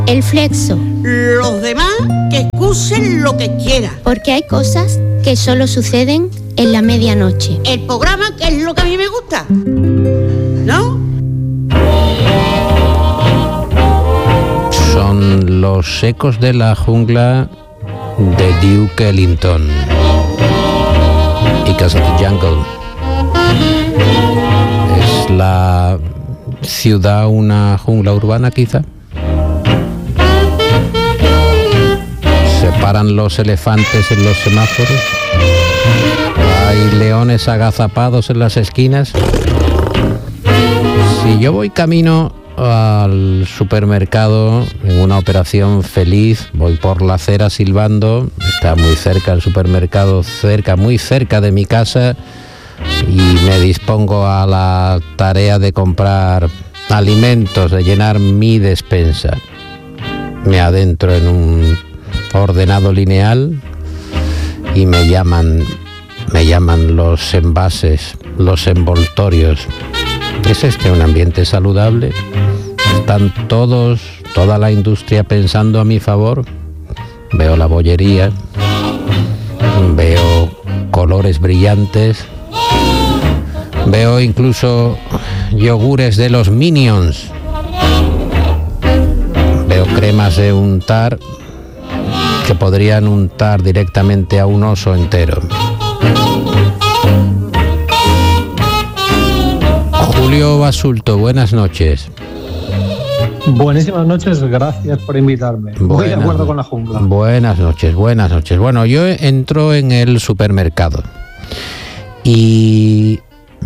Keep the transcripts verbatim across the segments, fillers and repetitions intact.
El Flexo. Los demás que excusen lo que quieran. Porque hay cosas que solo suceden en la medianoche. El programa que es lo que a mí me gusta, ¿no? Son los ecos de la jungla de Duke Ellington. Echoes of the Jungle. ¿Es la ciudad una jungla urbana quizá? ¿Se paran los elefantes en los semáforos? ¿Hay leones agazapados en las esquinas? Si yo voy camino al supermercado en una operación feliz, voy por la acera silbando, está muy cerca el supermercado, cerca, muy cerca de mi casa, y me dispongo a la tarea de comprar alimentos, de llenar mi despensa. Me adentro en un ordenado lineal y me llaman, me llaman los envases, los envoltorios. ¿Es este un ambiente saludable? ¿Están todos, toda la industria pensando a mi favor? Veo la bollería, veo colores brillantes, veo incluso yogures de los Minions, veo cremas de untar que podrían untar directamente a un oso entero. Julio Basulto, buenas noches. Buenísimas noches, gracias por invitarme. Buenas, Voy de acuerdo con la jungla. Buenas noches, buenas noches. Bueno, yo entro en el supermercado y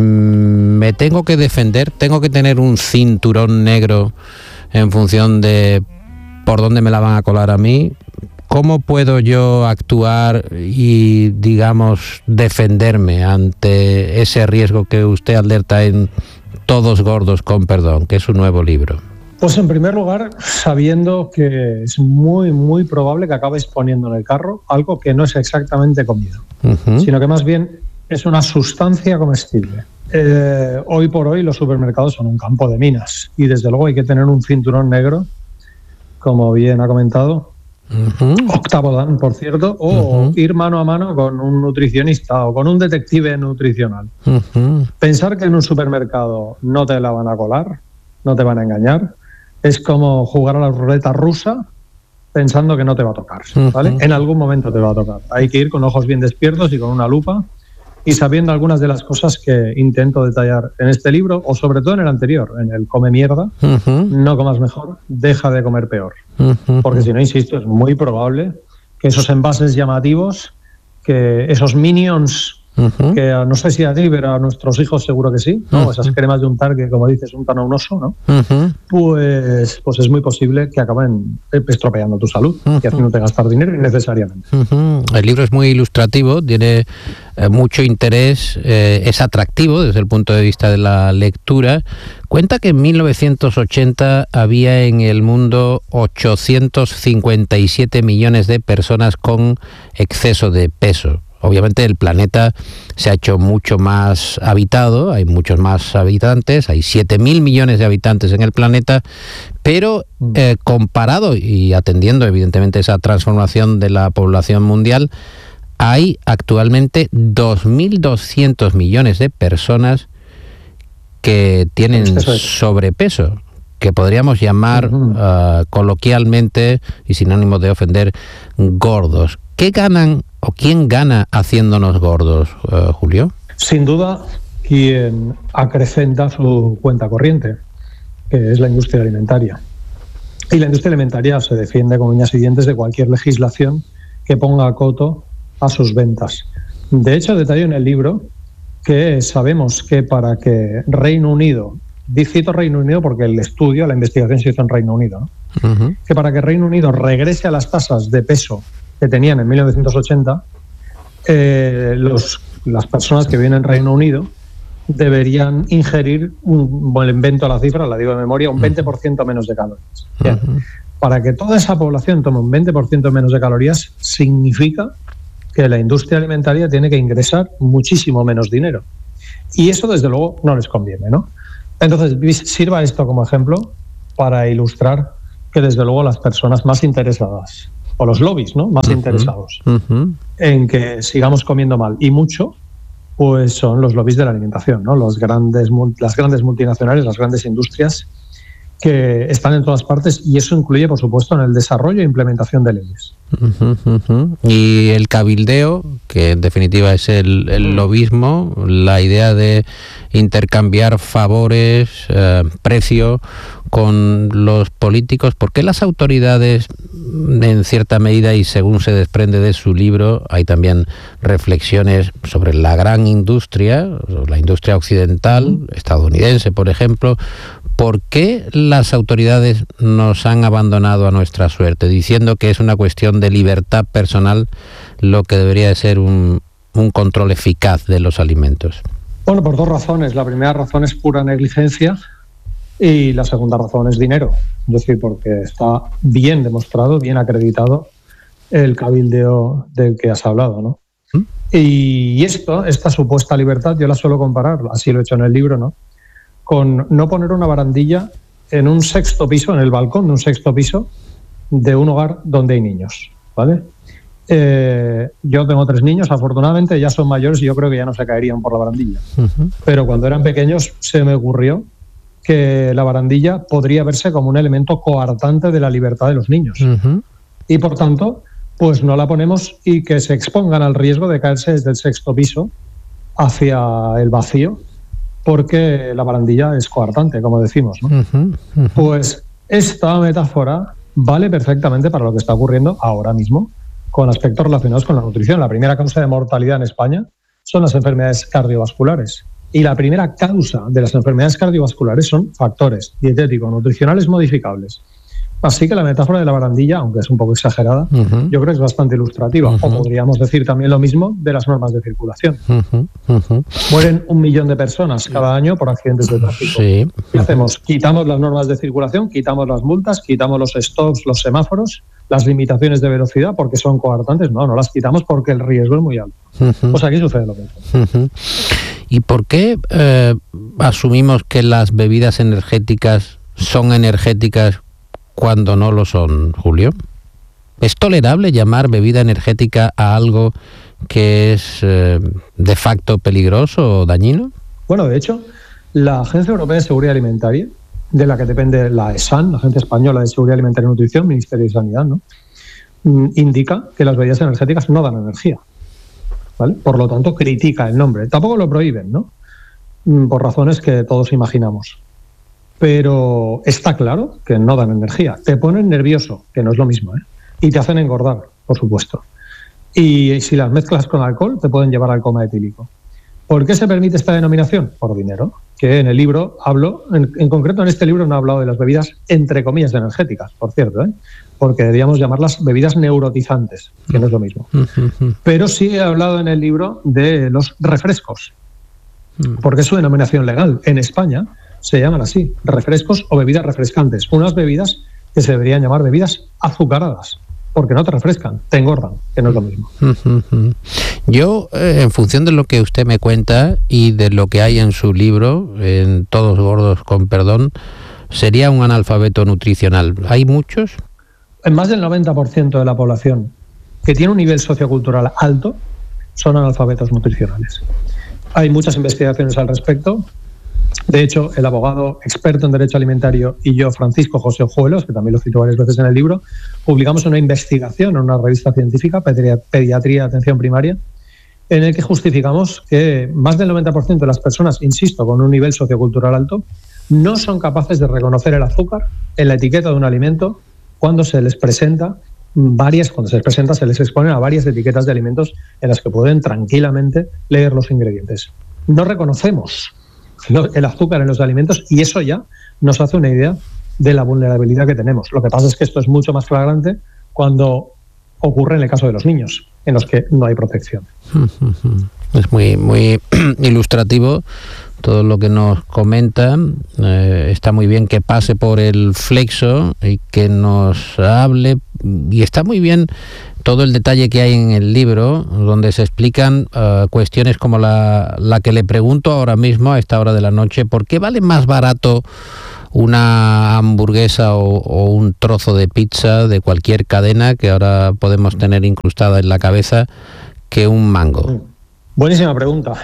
me tengo que defender, tengo que tener un cinturón negro en función de por dónde me la van a colar a mí. ¿Cómo puedo yo actuar y, digamos, defenderme ante ese riesgo que usted alerta en Todos Gordos con Perdón, que es un nuevo libro? Pues en primer lugar, sabiendo que es muy, muy probable que acabes poniendo en el carro algo que no es exactamente comida, uh-huh. sino que más bien es una sustancia comestible. Eh, hoy por hoy los supermercados son un campo de minas y desde luego hay que tener un cinturón negro, como bien ha comentado, uh-huh. octavo dan, por cierto, o uh-huh. ir mano a mano con un nutricionista o con un detective nutricional. Uh-huh. Pensar que en un supermercado no te la van a colar, no te van a engañar, es como jugar a la ruleta rusa pensando que no te va a tocar, ¿vale? Uh-huh. En algún momento te va a tocar. Hay que ir con ojos bien despiertos y con una lupa y sabiendo algunas de las cosas que intento detallar en este libro, o sobre todo en el anterior, en el Come Mierda, uh-huh. no comas mejor, deja de comer peor. Uh-huh. Porque si no, insisto, es muy probable que esos envases llamativos, que esos Minions, uh-huh. que no sé si a ti, pero a nuestros hijos seguro que sí, ¿no? Uh-huh. Esas cremas de untar que, como dices, untan a un oso, ¿no? Uh-huh. Pues, pues es muy posible que acaben estropeando tu salud uh-huh. y haciéndote gastar dinero innecesariamente. Uh-huh. El libro es muy ilustrativo, tiene eh, mucho interés, eh, es atractivo desde el punto de vista de la lectura. Cuenta que en mil novecientos ochenta había en el mundo ochocientos cincuenta y siete millones de personas con exceso de peso. Obviamente el planeta se ha hecho mucho más habitado, hay muchos más habitantes, hay siete mil millones de habitantes en el planeta, pero eh, comparado y atendiendo evidentemente esa transformación de la población mundial, hay actualmente dos mil doscientos millones de personas que tienen sobrepeso, que podríamos llamar uh-huh. uh, coloquialmente y sin ánimo de ofender, gordos. ¿Qué ganan o quién gana haciéndonos gordos, uh, Julio? Sin duda, quien acrecenta su cuenta corriente, que es la industria alimentaria. Y la industria alimentaria se defiende con uñas y dientes de cualquier legislación que ponga coto a sus ventas. De hecho, detallo en el libro que sabemos que para que Reino Unido, cito Reino Unido porque el estudio, la investigación se hizo en Reino Unido, ¿no? Uh-huh. que para que Reino Unido regrese a las tasas de peso que tenían en mil novecientos ochenta, eh, los, las personas que viven en Reino Unido deberían ingerir, un, bueno, invento la cifra, la digo de memoria, un veinte por ciento menos de calorías. Bien. Uh-huh. Para que toda esa población tome un veinte por ciento menos de calorías, significa que la industria alimentaria tiene que ingresar muchísimo menos dinero. Y eso, desde luego, no les conviene, ¿no? Entonces, sirva esto como ejemplo para ilustrar que desde luego las personas más interesadas, o los lobbies, ¿no?, más uh-huh. interesados uh-huh. en que sigamos comiendo mal y mucho, pues son los lobbies de la alimentación, ¿no? Los grandes, las grandes multinacionales, las grandes industrias que están en todas partes, y eso incluye, por supuesto, en el desarrollo e implementación de leyes. Uh-huh, uh-huh. Y el cabildeo, que en definitiva es el, el lobismo, la idea de intercambiar favores, eh, precio con los políticos. ¿Por qué las autoridades, en cierta medida, y según se desprende de su libro, hay también reflexiones sobre la gran industria, la industria occidental, estadounidense, por ejemplo? ¿Por qué las autoridades nos han abandonado a nuestra suerte, diciendo que es una cuestión de libertad personal lo que debería de ser un, un control eficaz de los alimentos? Bueno, por dos razones. La primera razón es pura negligencia y la segunda razón es dinero. Es decir, porque está bien demostrado, bien acreditado el cabildeo del que has hablado, ¿no? ¿Mm? Y esto, esta supuesta libertad, yo la suelo comparar, así lo he hecho en el libro, ¿no?, con no poner una barandilla en un sexto piso, en el balcón de un sexto piso de un hogar donde hay niños, ¿vale? Eh, yo tengo tres niños, afortunadamente ya son mayores y yo creo que ya no se caerían por la barandilla. Uh-huh. Pero cuando eran pequeños se me ocurrió que la barandilla podría verse como un elemento coartante de la libertad de los niños. Uh-huh. Y por tanto, pues no la ponemos y que se expongan al riesgo de caerse desde el sexto piso hacia el vacío, porque la barandilla es coartante, como decimos, ¿no? Uh-huh, uh-huh. Pues esta metáfora vale perfectamente para lo que está ocurriendo ahora mismo con aspectos relacionados con la nutrición. La primera causa de mortalidad en España son las enfermedades cardiovasculares. Y la primera causa de las enfermedades cardiovasculares son factores dietéticos, nutricionales modificables. Así que la metáfora de la barandilla, aunque es un poco exagerada, uh-huh. yo creo que es bastante ilustrativa. Uh-huh. O podríamos decir también lo mismo de las normas de circulación. Uh-huh. Uh-huh. Mueren un millón de personas cada año por accidentes de tráfico. Sí. ¿Qué hacemos? Quitamos las normas de circulación, quitamos las multas, quitamos los stops, los semáforos, las limitaciones de velocidad porque son coartantes. No, no las quitamos porque el riesgo es muy alto. Uh-huh. Pues aquí sucede lo mismo. Uh-huh. ¿Y por qué eh, asumimos que las bebidas energéticas son energéticas cuando no lo son, Julio? ¿Es tolerable llamar bebida energética a algo que es eh, de facto peligroso o dañino? Bueno, de hecho, la Agencia Europea de Seguridad Alimentaria, de la que depende la ESAN, la Agencia Española de Seguridad Alimentaria y Nutrición, Ministerio de Sanidad, ¿no?, indica que las bebidas energéticas no dan energía, ¿vale? Por lo tanto, critica el nombre. Tampoco lo prohíben, ¿no?, por razones que todos imaginamos. Pero está claro que no dan energía. Te ponen nervioso, que no es lo mismo, ¿eh? Y te hacen engordar, por supuesto. Y si las mezclas con alcohol, te pueden llevar al coma etílico. ¿Por qué se permite esta denominación? Por dinero. Que en el libro hablo, en, en concreto en este libro no he hablado de las bebidas, entre comillas, energéticas, por cierto, ¿eh?, porque deberíamos llamarlas bebidas neurotizantes, que no es lo mismo. Pero sí he hablado en el libro de los refrescos, porque es su denominación legal. En España se llaman así, refrescos o bebidas refrescantes. Unas bebidas que se deberían llamar bebidas azucaradas, porque no te refrescan, te engordan, que no es lo mismo. Yo, eh, en función de lo que usted me cuenta y de lo que hay en su libro, en Todos Gordos con Perdón, sería un analfabeto nutricional. ¿Hay muchos? En más del noventa por ciento de la población que tiene un nivel sociocultural alto son analfabetos nutricionales. Hay muchas investigaciones al respecto. De hecho, el abogado experto en derecho alimentario y yo, Francisco José Ojuelos, que también lo cito varias veces en el libro, publicamos una investigación en una revista científica, Pediatría de Atención Primaria, en el que justificamos que más del noventa por ciento de las personas, insisto, con un nivel sociocultural alto, no son capaces de reconocer el azúcar en la etiqueta de un alimento cuando se les presenta varias, cuando se les presenta, se les exponen a varias etiquetas de alimentos en las que pueden tranquilamente leer los ingredientes. No reconocemos el azúcar en los alimentos y eso ya nos hace una idea de la vulnerabilidad que tenemos. Lo que pasa es que esto es mucho más flagrante cuando ocurre en el caso de los niños, en los que no hay protección. Es muy, muy ilustrativo todo lo que nos comenta. Eh, está muy bien que pase por el Flexo y que nos hable, y está muy bien todo el detalle que hay en el libro, donde se explican uh, cuestiones como la, la que le pregunto ahora mismo a esta hora de la noche: ¿por qué vale más barato una hamburguesa o, o un trozo de pizza de cualquier cadena que ahora podemos tener incrustada en la cabeza que un mango? Buenísima pregunta.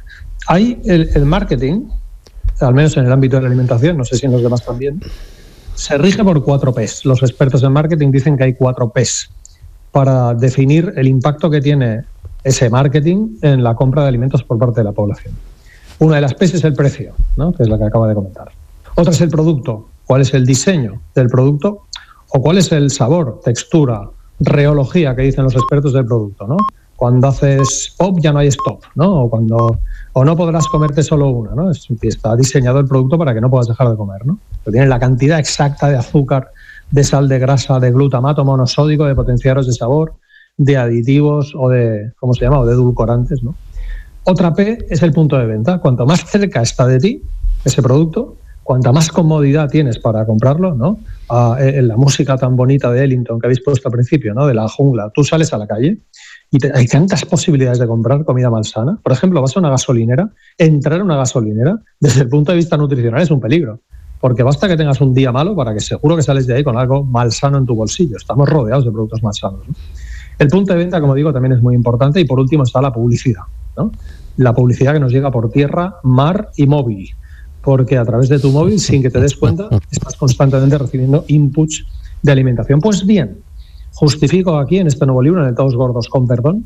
Hay el, el marketing, al menos en el ámbito de la alimentación, no sé si en los demás también, se rige por cuatro P's. Los expertos en marketing dicen que hay cuatro P's para definir el impacto que tiene ese marketing en la compra de alimentos por parte de la población. Una de las P's es el precio, ¿no?, que es la que acaba de comentar. Otra es el producto, cuál es el diseño del producto o cuál es el sabor, textura, reología que dicen los expertos del producto, ¿no? Cuando haces pop ya no hay stop, ¿no? O cuando o no podrás comerte solo una, ¿no? Es, está diseñado el producto para que no puedas dejar de comer, ¿no? Pero tiene la cantidad exacta de azúcar, de sal, de grasa, de glutamato monosódico, de potenciadores de sabor, de aditivos o de, ¿cómo se llama?, o de edulcorantes, ¿no? Otra P es el punto de venta. Cuanto más cerca está de ti ese producto, cuanta más comodidad tienes para comprarlo, ¿no? Ah, en la música tan bonita de Ellington que habéis puesto al principio, ¿no?, de la jungla, tú sales a la calle y te, hay tantas posibilidades de comprar comida malsana. Por ejemplo, vas a una gasolinera, entrar a una gasolinera desde el punto de vista nutricional es un peligro, porque basta que tengas un día malo para que seguro que sales de ahí con algo malsano en tu bolsillo. Estamos rodeados de productos malsanos, ¿no? El punto de venta, como digo, también es muy importante. Y por último está la publicidad, ¿no? La publicidad que nos llega por tierra, mar y móvil, porque a través de tu móvil, sin que te des cuenta, estás constantemente recibiendo inputs de alimentación. Pues bien, justifico aquí en este nuevo libro, en el Todos Gordos con Perdón,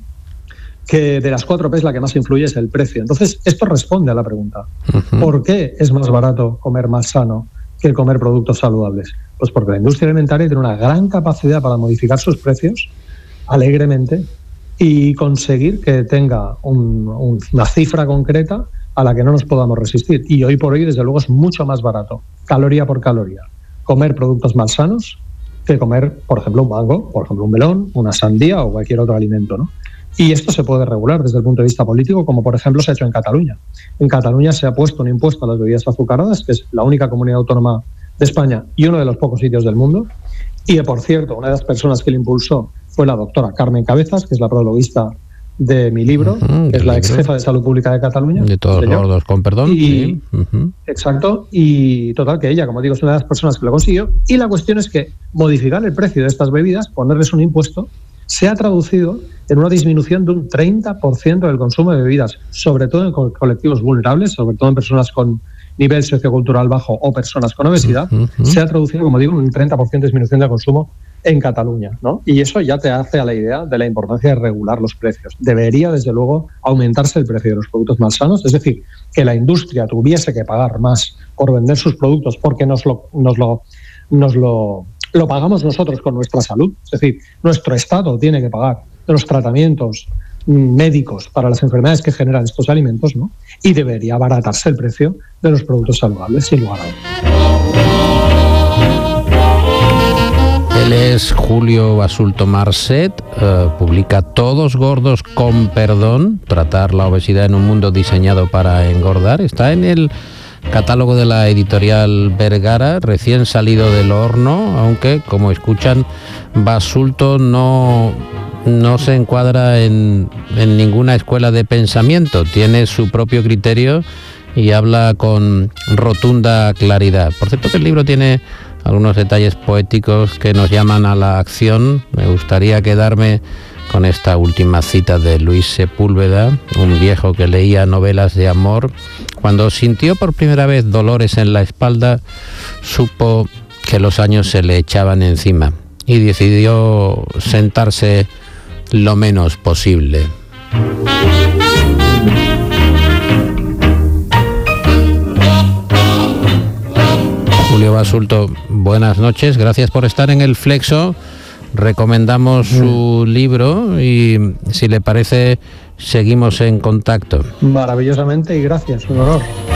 que de las cuatro P's la que más influye es el precio. Entonces, esto responde a la pregunta, uh-huh. ¿por qué es más barato comer más sano que comer productos saludables? Pues porque la industria alimentaria tiene una gran capacidad para modificar sus precios alegremente y conseguir que tenga un, un, una cifra concreta a la que no nos podamos resistir. Y hoy por hoy, desde luego, es mucho más barato, caloría por caloría, comer productos malsanos que comer, por ejemplo, un mango, por ejemplo, un melón, una sandía o cualquier otro alimento, ¿no? Y esto se puede regular desde el punto de vista político, como por ejemplo se ha hecho en Cataluña. En Cataluña se ha puesto un impuesto a las bebidas azucaradas, que es la única comunidad autónoma de España y uno de los pocos sitios del mundo. Y, por cierto, una de las personas que lo impulsó fue la doctora Carmen Cabezas, que es la prologuista de mi libro, uh-huh, que es la ex jefa de Salud Pública de Cataluña. De Todos Gordos con Perdón. Y, sí. uh-huh. Exacto. Y total, que ella, como digo, es una de las personas que lo consiguió. Y la cuestión es que modificar el precio de estas bebidas, ponerles un impuesto, se ha traducido en una disminución de un treinta por ciento del consumo de bebidas, sobre todo en colectivos vulnerables, sobre todo en personas con nivel sociocultural bajo o personas con obesidad. Uh-huh. Se ha traducido, como digo, en un treinta por ciento de disminución de consumo en Cataluña, ¿no? Y eso ya te hace a la idea de la importancia de regular los precios. Debería, desde luego, aumentarse el precio de los productos malsanos, es decir, que la industria tuviese que pagar más por vender sus productos porque nos lo, nos lo, nos lo, lo pagamos nosotros con nuestra salud. Es decir, nuestro Estado tiene que pagar los tratamientos médicos para las enfermedades que generan estos alimentos, ¿no? Y debería abaratarse el precio de los productos saludables, sin lugar a dudas. Él es Julio Basulto Marcet, eh, publica Todos Gordos con Perdón, tratar la obesidad en un mundo diseñado para engordar. Está en el catálogo de la editorial Vergara, recién salido del horno, aunque, como escuchan, Basulto no, no se encuadra en, en ninguna escuela de pensamiento, tiene su propio criterio y habla con rotunda claridad. Por cierto, que el libro tiene algunos detalles poéticos que nos llaman a la acción. Me gustaría quedarme con esta última cita de Luis Sepúlveda, un viejo que leía novelas de amor. Cuando sintió por primera vez dolores en la espalda, supo que los años se le echaban encima y decidió sentarse lo menos posible. Julio Basulto, buenas noches, gracias por estar en El Flexo. Recomendamos su libro y, si le parece, seguimos en contacto. Maravillosamente, y gracias, un honor.